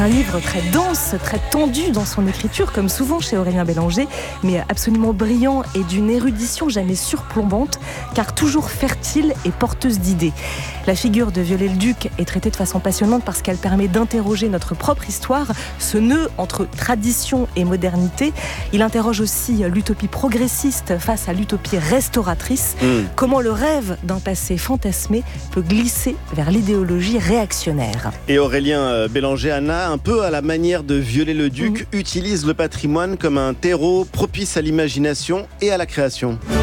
Un livre très dense, très tendu dans son écriture, comme souvent chez Aurélien Bélanger, mais absolument brillant et d'une érudition jamais surplombante, car toujours fertile et porteuse d'idées. La figure de Viollet-le-Duc est traitée de façon passionnante parce qu'elle permet d'interroger notre propre histoire, ce nœud entre tradition et modernité. Il interroge aussi l'utopie progressiste face à l'utopie restauratrice. Comment le rêve d'un passé fantasmé peut glisser vers l'idéologie réactionnaire. Et Aurélien Bélanger, Anna, un peu à la manière de Viollet-le-Duc, utilise le patrimoine comme un terreau propice à l'imagination et à la création.